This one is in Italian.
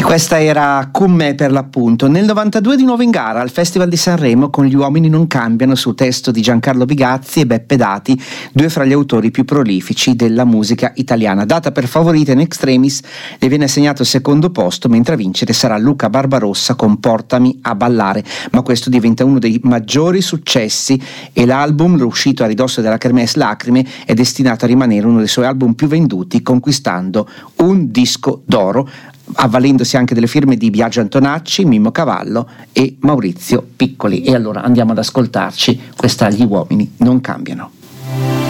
Questa era Con me per l'appunto. Nel 92 di nuovo in gara al Festival di Sanremo con Gli uomini non cambiano, su testo di Giancarlo Bigazzi e Beppe Dati, due fra gli autori più prolifici della musica italiana. Data per favorita in extremis, le viene assegnato il secondo posto, mentre a vincere sarà Luca Barbarossa con Portami a ballare, ma questo diventa uno dei maggiori successi e l'album, uscito a ridosso della Kermesse Lacrime, è destinato a rimanere uno dei suoi album più venduti, conquistando un disco d'oro, avvalendosi anche delle firme di Biagio Antonacci, Mimmo Cavallo e Maurizio Piccoli. E allora andiamo ad ascoltarci questa Gli uomini non cambiano.